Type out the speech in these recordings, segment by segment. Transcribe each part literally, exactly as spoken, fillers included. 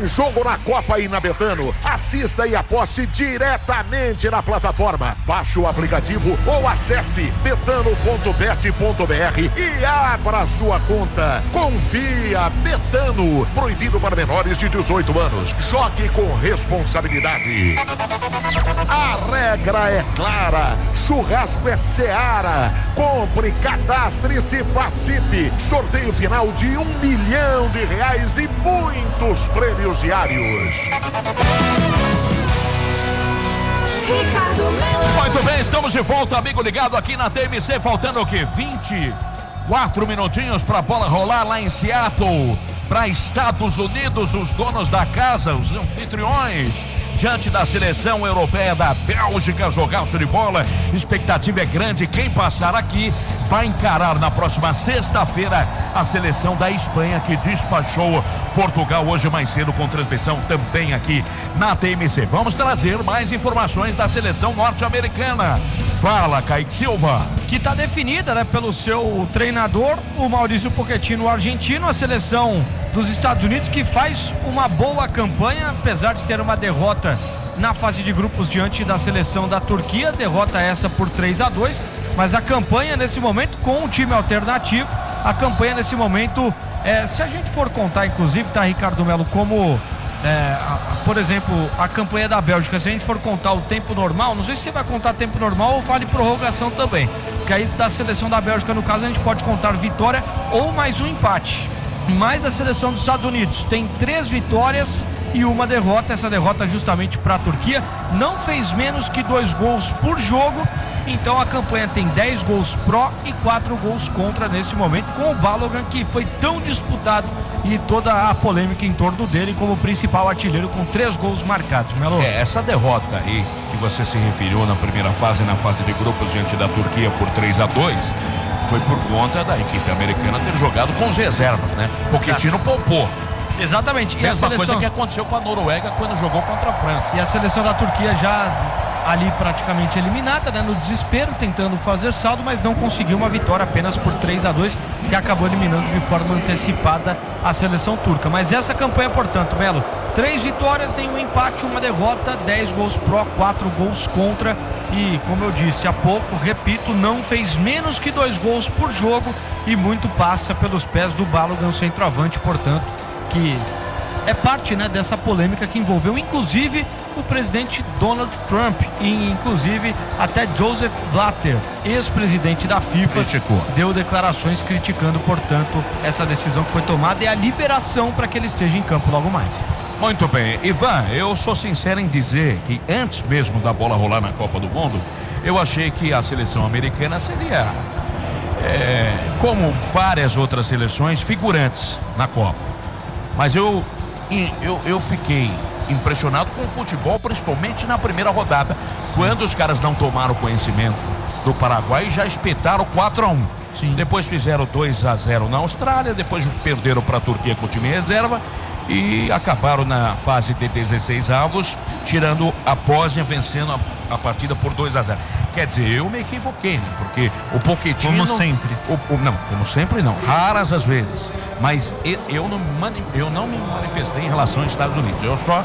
Tem jogo na Copa aí na Betano. Assista e aposte diretamente na plataforma. Baixe o aplicativo ou acesse betano ponto bet ponto br e abra a sua conta. Confia, Betano. Proibido para menores de dezoito anos. Jogue com responsabilidade. A regra é clara. Churrasco é Seara. Compre, cadastre-se, participe. Sorteio final de um milhão de reais e muitos prêmios diários. Muito bem, estamos de volta, amigo ligado aqui na T M C, faltando o quê? vinte e quatro minutinhos para a bola rolar lá em Seattle, para Estados Unidos, os donos da casa, os anfitriões, diante da seleção europeia da Bélgica, jogaço de bola, expectativa é grande, quem passar aqui vai encarar na próxima sexta-feira a seleção da Espanha, que despachou Portugal hoje mais cedo, com transmissão também aqui na T M C. Vamos trazer mais informações da seleção norte-americana. Fala, Kaique Silva. Que está definida, né, pelo seu treinador, o Maurício Pochettino, o argentino, a seleção dos Estados Unidos, que faz uma boa campanha, apesar de ter uma derrota na fase de grupos diante da seleção da Turquia, derrota essa por três a dois, mas a campanha nesse momento com o time alternativo, a campanha nesse momento, é, se a gente for contar inclusive, tá, Ricardo Melo, como é, a, por exemplo, a campanha da Bélgica, se a gente for contar o tempo normal, não sei se você vai contar tempo normal ou vale prorrogação também, porque aí da seleção da Bélgica, no caso, a gente pode contar vitória ou mais um empate. Mas a seleção dos Estados Unidos tem três vitórias e uma derrota, essa derrota justamente para a Turquia, não fez menos que dois gols por jogo, então a campanha tem dez gols pró e quatro gols contra nesse momento, com o Balogun, que foi tão disputado, e toda a polêmica em torno dele como principal artilheiro com três gols marcados. Melo? É, essa derrota aí que você se referiu na primeira fase, na fase de grupos diante da Turquia por três a dois, foi por conta da equipe americana ter jogado com os reservas, né? Pochettino poupou. Exatamente. E a seleção... coisa que aconteceu com a Noruega quando jogou contra a França. E a seleção da Turquia já ali praticamente eliminada, né? No desespero, tentando fazer saldo, mas não conseguiu uma vitória, apenas por três a dois, que acabou eliminando de forma antecipada a seleção turca. Mas essa campanha, portanto, Melo, três vitórias, nenhum empate, uma derrota, dez gols pró, quatro gols contra. E, como eu disse há pouco, repito, não fez menos que dois gols por jogo e muito passa pelos pés do Balogun, centroavante, portanto, que é parte, né, dessa polêmica que envolveu inclusive o presidente Donald Trump e inclusive até Joseph Blatter, ex-presidente da FIFA, criticou, deu declarações criticando, portanto, essa decisão que foi tomada e a liberação para que ele esteja em campo logo mais. Muito bem, Ivan, eu sou sincero em dizer que antes mesmo da bola rolar na Copa do Mundo, eu achei que a seleção americana seria, é, como várias outras seleções, figurantes na Copa. Mas eu, eu, eu fiquei impressionado com o futebol, principalmente na primeira rodada. Sim. Quando os caras não tomaram conhecimento do Paraguai, já espetaram quatro a um. Sim. Depois fizeram dois a zero na Austrália, depois perderam para a Turquia com o time reserva e acabaram na fase de dezesseis avos, tirando a Bósnia, vencendo a, a partida por dois a zero. Quer dizer, eu me equivoquei, né? Porque o Pochettino... Como sempre. O, o, não, como sempre não. Raras as vezes. Mas eu, eu, não, eu não me manifestei em relação aos Estados Unidos. Eu só,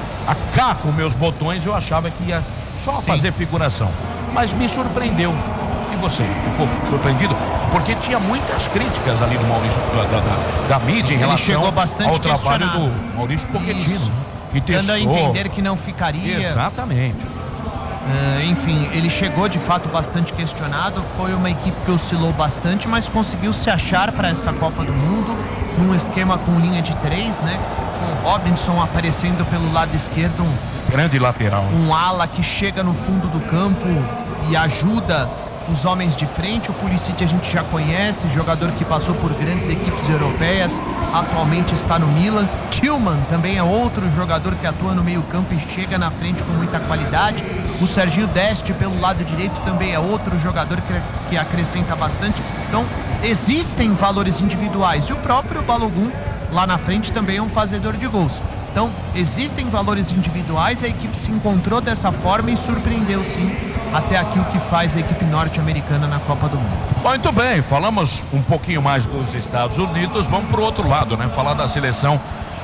cá com meus botões, eu achava que ia só Sim. fazer figuração. Mas me surpreendeu. E você, ficou surpreendido? Porque tinha muitas críticas ali do Maurício, da, da, da mídia, em relação chegou bastante ao trabalho do Maurício Pochettino. Isso. Que testou. Dando a entender que não ficaria. Exatamente. Uh, enfim, ele chegou de fato bastante questionado. Foi uma equipe que oscilou bastante, mas conseguiu se achar para essa Copa do Mundo num esquema com linha de três, né? Com o Robinson aparecendo pelo lado esquerdo, um grande lateral, um ala que chega no fundo do campo e ajuda os homens de frente. O Pulisic a gente já conhece, jogador que passou por grandes equipes europeias, atualmente está no Milan. Tillman também é outro jogador que atua no meio campo e chega na frente com muita qualidade. O Serginho Deste pelo lado direito também é outro jogador que, que acrescenta bastante. Então existem valores individuais e o próprio Balogun lá na frente também é um fazedor de gols. Então existem valores individuais, a equipe se encontrou dessa forma e surpreendeu sim até aqui o que faz a equipe norte-americana na Copa do Mundo. Muito bem, falamos um pouquinho mais dos Estados Unidos, vamos pro outro lado, né? Falar da seleção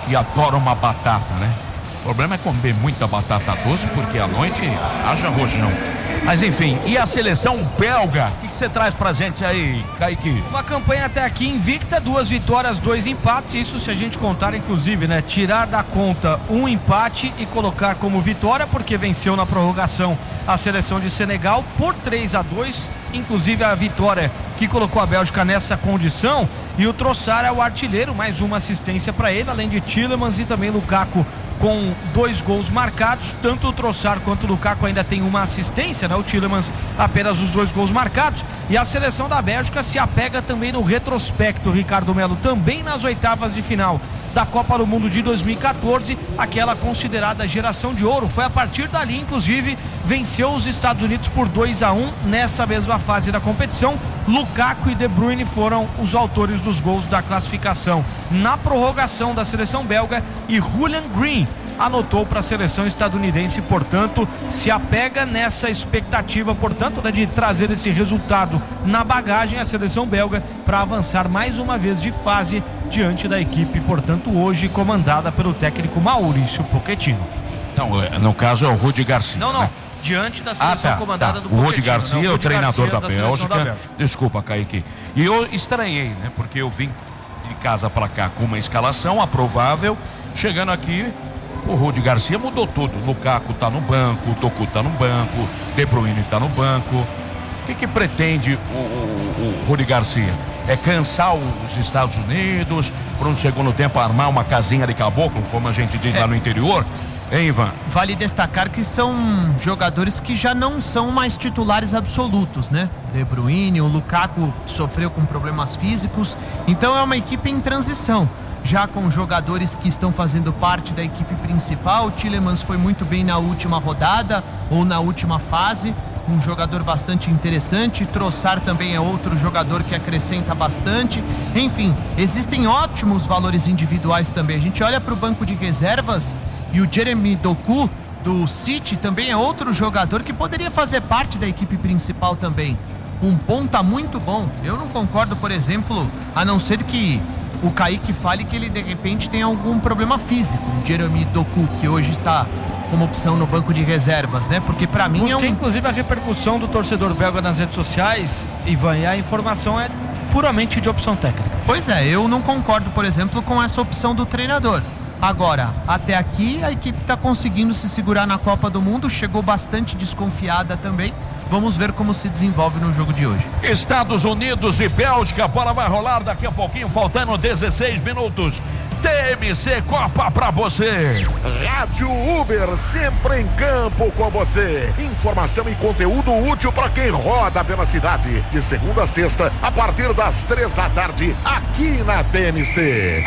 que adora uma batata, né? O problema é comer muita batata doce, porque à noite haja rojão. Mas enfim, e a seleção belga? O que você traz pra gente aí, Kaique? Uma campanha até aqui invicta, duas vitórias, dois empates. Isso se a gente contar, inclusive, né? Tirar da conta um empate e colocar como vitória, porque venceu na prorrogação a seleção de Senegal por três a dois. Inclusive a vitória que colocou a Bélgica nessa condição. E o Trossard é o artilheiro, mais uma assistência para ele, além de Tielemans e também Lukaku com dois gols marcados. Tanto o Trossard quanto o Lukaku ainda tem uma assistência, né? O Tielemans apenas os dois gols marcados. E a seleção da Bélgica se apega também no retrospecto, Ricardo Melo, também nas oitavas de final da Copa do Mundo de dois mil e quatorze, aquela considerada geração de ouro. Foi a partir dali, inclusive, venceu os Estados Unidos por dois a um nessa mesma fase da competição. Lukaku e De Bruyne foram os autores dos gols da classificação na prorrogação da seleção belga, e Julian Green anotou para a seleção estadunidense. Portanto, se apega nessa expectativa, portanto, né, de trazer esse resultado na bagagem a seleção belga para avançar mais uma vez de fase diante da equipe, portanto, hoje comandada pelo técnico Maurício Pochettino. Não, no caso é o Rudi Garcia. Não, não. Né? Diante da seleção ah, tá, comandada tá. do Pochettino. O Rudi Garcia é o, o treinador da, da, Bélgica. da Bélgica. Desculpa, Kaique. E eu estranhei, né? Porque eu vim de casa para cá com uma escalação aprovável. Chegando aqui, o Rudi Garcia mudou tudo. O Lukaku tá no banco, o Toku tá no banco, De Bruyne tá no banco. O que que pretende o, o, o Rudi Garcia? É cansar os Estados Unidos, para um segundo tempo armar uma casinha de caboclo, como a gente diz é. lá no interior? Hein, Ivan? Vale destacar que são jogadores que já não são mais titulares absolutos, né? De Bruyne, o Lukaku sofreu com problemas físicos, então é uma equipe em transição, já com jogadores que estão fazendo parte da equipe principal. O Tielemans foi muito bem na última rodada ou na última fase, um jogador bastante interessante. Trossard também é outro jogador que acrescenta bastante. Enfim, existem ótimos valores individuais também. A gente olha para o banco de reservas e o Jeremy Doku do City também é outro jogador que poderia fazer parte da equipe principal também. Um ponta muito bom. Eu não concordo, por exemplo, a não ser que o Kaique fale que ele de repente tem algum problema físico, o Jeremy Doku, que hoje está como opção no banco de reservas, né? Porque pra mim Busquei, é um... inclusive, a repercussão do torcedor belga nas redes sociais, Ivan, e a informação é puramente de opção técnica. Pois é, eu não concordo, por exemplo, com essa opção do treinador. Agora, até aqui a equipe está conseguindo se segurar na Copa do Mundo, chegou bastante desconfiada também. Vamos ver como se desenvolve no jogo de hoje. Estados Unidos e Bélgica, a bola vai rolar daqui a pouquinho, faltando dezesseis minutos. T M C Copa pra você. Rádio Uber, sempre em campo com você. Informação e conteúdo útil para quem roda pela cidade. De segunda a sexta, a partir das três da tarde, aqui na T M C.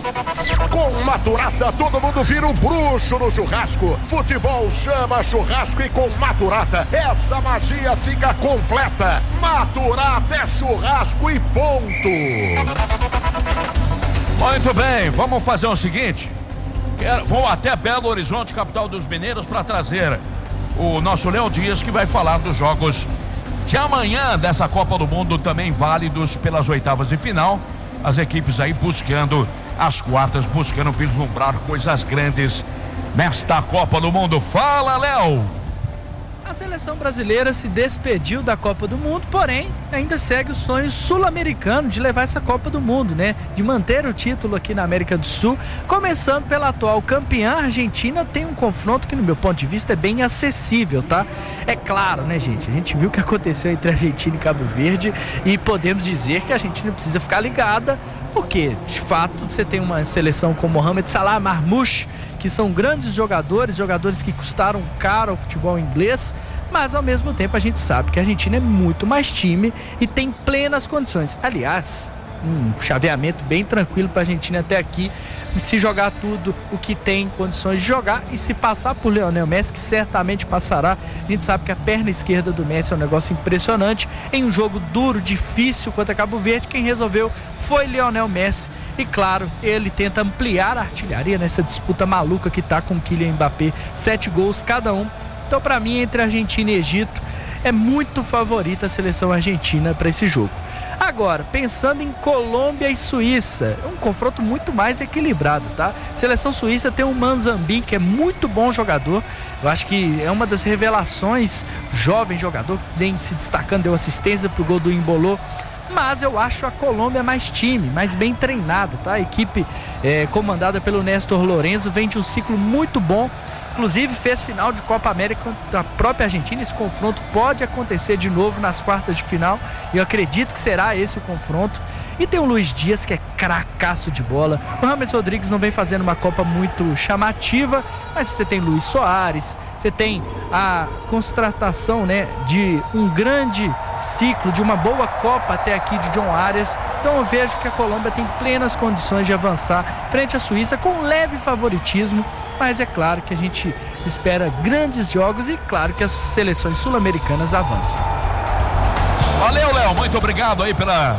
Com Maturata, todo mundo vira um bruxo no churrasco. Futebol chama churrasco e com Maturata, essa magia fica completa. Maturata é churrasco e ponto. Muito bem, vamos fazer o seguinte. Quero, vou até Belo Horizonte, capital dos mineiros, para trazer o nosso Léo Dias, que vai falar dos jogos de amanhã dessa Copa do Mundo, também válidos pelas oitavas de final. As equipes aí buscando as quartas, buscando vislumbrar coisas grandes nesta Copa do Mundo. Fala, Léo! A seleção brasileira se despediu da Copa do Mundo, porém ainda segue o sonho sul-americano de levar essa Copa do Mundo, né? De manter o título aqui na América do Sul, começando pela atual campeã. A Argentina tem um confronto que, no meu ponto de vista, é bem acessível, tá? É claro, né, gente? A gente viu o que aconteceu entre a Argentina e Cabo Verde e podemos dizer que a Argentina precisa ficar ligada, porque, de fato, você tem uma seleção como Mohamed Salah, Marmoush, que são grandes jogadores, jogadores que custaram caro ao futebol inglês, mas ao mesmo tempo a gente sabe que a Argentina é muito mais time e tem plenas condições. Aliás, um chaveamento bem tranquilo para a Argentina até aqui, se jogar tudo o que tem condições de jogar e se passar por Lionel Messi, que certamente passará. A gente sabe que a perna esquerda do Messi é um negócio impressionante. Em um jogo duro, difícil contra Cabo Verde, quem resolveu foi Lionel Messi. E claro, ele tenta ampliar a artilharia nessa disputa maluca que tá com o Kylian Mbappé, sete gols cada um. Então, para mim, entre Argentina e Egito, é muito favorita a seleção argentina para esse jogo. Agora, pensando em Colômbia e Suíça, é um confronto muito mais equilibrado, tá? A seleção suíça tem o Manzambi, que é muito bom jogador. Eu acho que é uma das revelações, jovem jogador, que vem se destacando, deu assistência pro gol do Embolô. Mas eu acho a Colômbia mais time, mais bem treinada, tá? A equipe é, comandada pelo Néstor Lorenzo vem de um ciclo muito bom. Inclusive fez final de Copa América contra a própria Argentina. Esse confronto pode acontecer de novo nas quartas de final. E eu acredito que será esse o confronto. E tem o Luiz Dias, que é cracaço de bola. O James Rodrigues não vem fazendo uma Copa muito chamativa, mas você tem Luiz Soares, você tem a constatação, né, de um grande ciclo, de uma boa Copa até aqui de John Arias. Então eu vejo que a Colômbia tem plenas condições de avançar frente à Suíça com um leve favoritismo, mas é claro que a gente espera grandes jogos e claro que as seleções sul-americanas avancem. Valeu, Léo, muito obrigado aí pela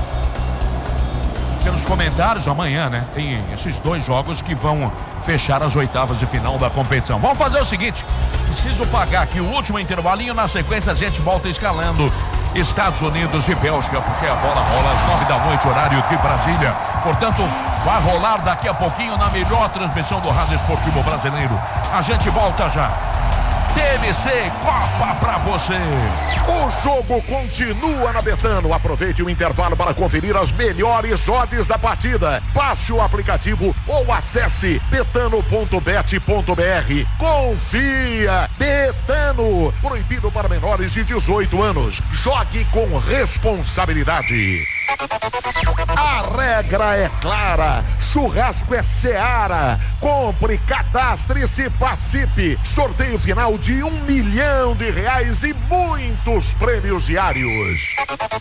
pelos comentários. Amanhã, né, tem esses dois jogos que vão fechar as oitavas de final da competição. Vamos fazer o seguinte, preciso pagar aqui o último intervalinho, na sequência a gente volta escalando Estados Unidos e Bélgica, porque a bola rola às nove da noite, horário de Brasília. Portanto, vai rolar daqui a pouquinho na melhor transmissão do Rádio Esportivo Brasileiro. A gente volta já. T V C Copa pra você. O jogo continua na Betano. Aproveite o intervalo para conferir as melhores odds da partida. Baixe o aplicativo ou acesse betano ponto bet ponto br. Confia. Betano. Proibido para menores de dezoito anos. Jogue com responsabilidade. A regra é clara. Churrasco é Seara. Compre, cadastre-se, participe. Sorteio final de um milhão de reais e muitos prêmios diários.